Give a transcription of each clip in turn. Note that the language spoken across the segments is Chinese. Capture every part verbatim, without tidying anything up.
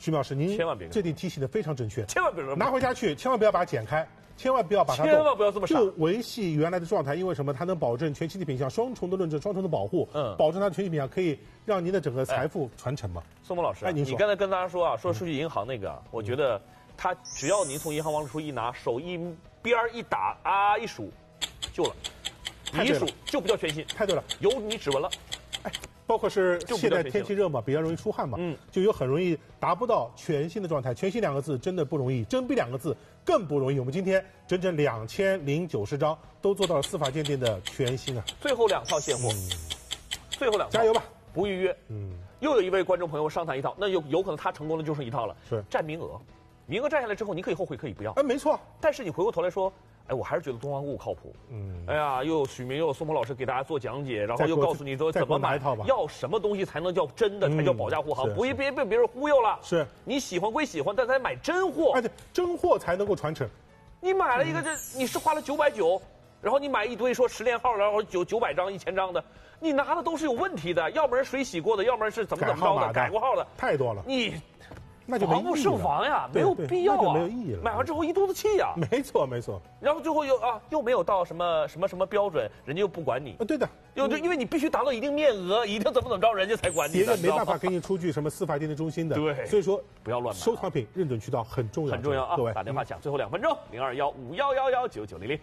徐老师，您千万别这点提醒的非常正确， 千万别拿回家去，千万不要把它剪开。千万不要把它动， 千万不要这么傻， 就维系原来的状态。因为什么？它能保证全息的品相双重的论证、双重的保护， 嗯， 保证它的全息品相可以让您的整个财富传承嘛。 宋萌老师， 哎，您你刚才跟大家说啊，说数据银行那个，嗯、我觉得他只要您从银行往里出一拿，手一边一打啊一数，就了，你一数就不叫全新， 太对了， 有你指纹了。 哎，包括是现在天气热嘛，比较容易出汗嘛，嗯，就有很容易达不到全新的状态。全新两个字真的不容易，真逼两个字更不容易。我们今天整整两千零九十张都做到了司法鉴定的全新啊！ 最后两套现货，嗯、最后两套加油吧， 不预约。嗯，又有一位观众朋友上谈一套，那有有可能他成功了就剩一套了， 是占名额，名额占下来之后，你可以后悔，可以不要。 哎，没错。 但是你回过头来说。哎，我还是觉得东方购物靠谱。嗯，哎呀，又有许明，又有宋萌老师给大家做讲解，然后又告诉你说怎么买，要什么东西才能叫真的，才叫保驾护航，不别别被别人忽悠了。 是， 你喜欢归喜欢，但咱买真货。 而且真货才能够传承。 你买了一个这，你是花了九百九，然后你买一堆说十连号，然后九九百张、一千张的，你拿的都是有问题的，要不然水洗过的，要不然是怎么怎么着的，改过号的， 太多了。 你。 那就防不胜防呀，没有必要啊， 就没有意义了。 买完之后一肚子气呀。 没错没错。 然后最后又啊又没有到什么什么什么标准，人家又不管你。 啊，对的。 又就因为你必须达到一定面额，一定怎么怎么着，人家才管你。 别人没办法给你出具什么司法鉴定中心的。 对。 所以说不要乱买。 收藏品认准渠道很重要， 很重要啊！ 各位打电话抢，最后两分钟，零二幺五幺幺幺九九零零。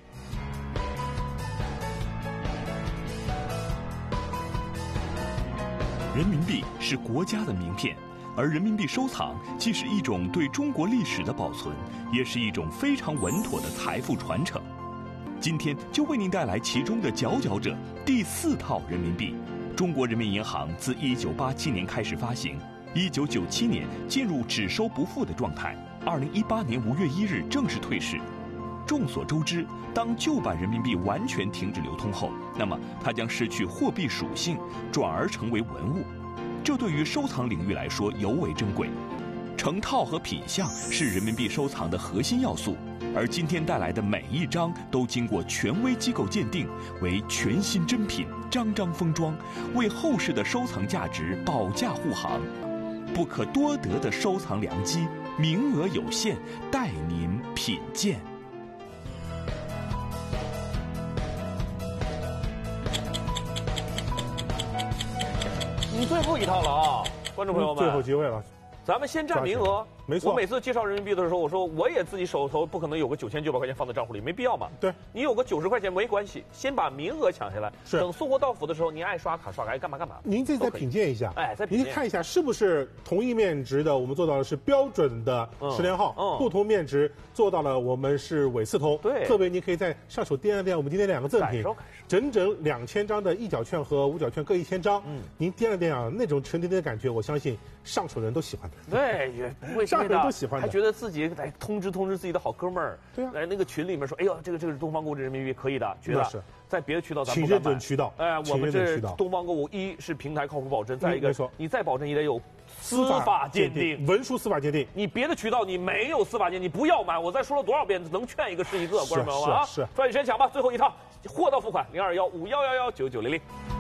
人民币是国家的名片。而人民币收藏既是一种对中国历史的保存，也是一种非常稳妥的财富传承。今天就为您带来其中的佼佼者——第四套人民币。中国人民银行自一九八七年开始发行，一九九七年进入只收不付的状态，二零一八年五月一日正式退市。众所周知，当旧版人民币完全停止流通后，那么它将失去货币属性，转而成为文物。这对于收藏领域来说尤为珍贵，成套和品相是人民币收藏的核心要素，而今天带来的每一张都经过权威机构鉴定为全新珍品，张张封装，为后世的收藏价值保驾护航。不可多得的收藏良机，名额有限，待您品鉴。 你最后一套了啊，观众朋友们， 最后机会了， 咱们先占名额。 没错， 我每次介绍人民币的时候，我说我也自己手头不可能有个九千九百块钱放在账户里，没必要嘛。 对， 你有个九十块钱没关系，先把名额抢下来， 是等送货到府的时候，你爱刷卡刷卡，爱干嘛干嘛。 您自己再品鉴一下， 哎，再您看一下是不是同一面值的，我们做到的是标准的十连号，嗯，不同面值做到了我们是伪四通。 对， 各位您可以在上手掂量掂量我们今天两个赠品， 感受感受， 整整两千张的一角券和五角券各一千张，嗯，您掂量掂量那种沉甸甸的感觉，我相信上手人都喜欢的。 对，也不会上手人都喜欢的。 觉得自己来通知通知自己的好哥们儿， 对啊， 来那个群里面说，哎呦，这个这个是东方购物人民币可以的，觉得是在别的渠道咱不敢买，请认准渠道， 哎，我们这东方购物一是平台靠谱保证，再一个， 没错， 你再保证也得有司法鉴定， 文书司法鉴定， 你别的渠道你没有司法鉴定，你不要买。我再说了多少遍，能劝一个是一个，观众朋友们啊， 是抓紧时间抢吧，最后一套，货到付款，零二幺五幺幺幺九九零零。